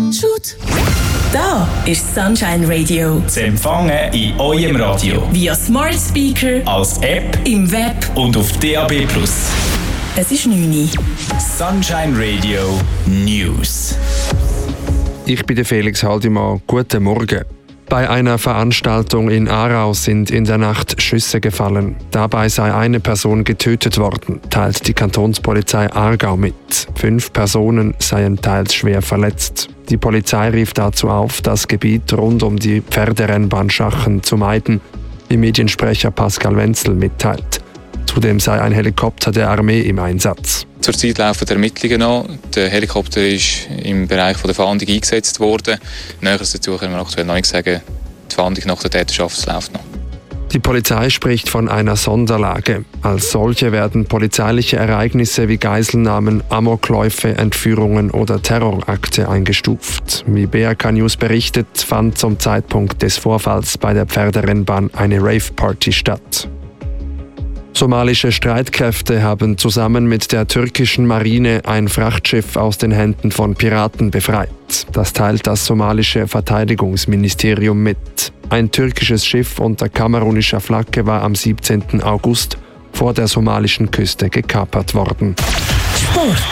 Shoot. Da ist Sunshine Radio. Zu empfangen in eurem Radio. Via Smart Speaker, als App, im Web und auf DAB+. Es ist 9 Uhr. Sunshine Radio News. Ich bin der Felix Haldimann. Guten Morgen. Bei einer Veranstaltung in Aarau sind in der Nacht Schüsse gefallen. Dabei sei eine Person getötet worden, teilt die Kantonspolizei Aargau mit. 5 Personen seien teils schwer verletzt. Die Polizei rief dazu auf, das Gebiet rund um die Pferderennbahn Schachen zu meiden, wie Mediensprecher Pascal Wenzel mitteilt. Zudem sei ein Helikopter der Armee im Einsatz. Zurzeit laufen die Ermittlungen an. Der Helikopter ist im Bereich der Fahndung eingesetzt worden. Näheres dazu können wir aktuell noch nicht sagen. Die Fahndung nach der Täterschaft läuft noch. Die Polizei spricht von einer Sonderlage. Als solche werden polizeiliche Ereignisse wie Geiselnahmen, Amokläufe, Entführungen oder Terrorakte eingestuft. Wie BRK News berichtet, fand zum Zeitpunkt des Vorfalls bei der Pferderennbahn eine Rave-Party statt. Somalische Streitkräfte haben zusammen mit der türkischen Marine ein Frachtschiff aus den Händen von Piraten befreit. Das teilt das somalische Verteidigungsministerium mit. Ein türkisches Schiff unter kamerunischer Flagge war am 17. August vor der somalischen Küste gekapert worden. Sport.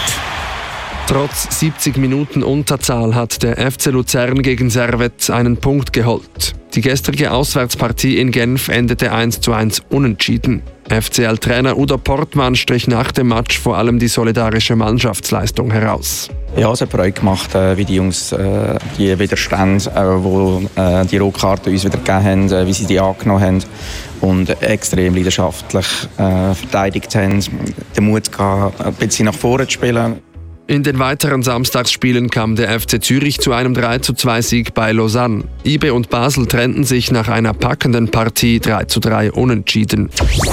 Trotz 70 Minuten Unterzahl hat der FC Luzern gegen Servette einen Punkt geholt. Die gestrige Auswärtspartie in Genf endete 1:1 unentschieden. FCL-Trainer Udo Portmann strich nach dem Match vor allem die solidarische Mannschaftsleistung heraus. Ja, es hat Freude gemacht, wie die Jungs die Widerstände, die Rotkarte uns wieder gegeben haben, wie sie die angenommen haben und extrem leidenschaftlich verteidigt haben. Den Mut gehabt, ein bisschen nach vorne zu spielen. In den weiteren Samstagsspielen kam der FC Zürich zu einem 3:2-Sieg bei Lausanne. IB und Basel trennten sich nach einer packenden Partie 3:3 unentschieden.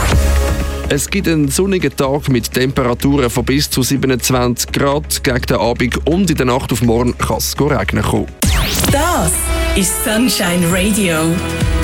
Es gibt einen sonnigen Tag mit Temperaturen von bis zu 27 Grad. Gegen den Abend und in der Nacht auf morgen kann es regnen kommen. Das ist Sunshine Radio.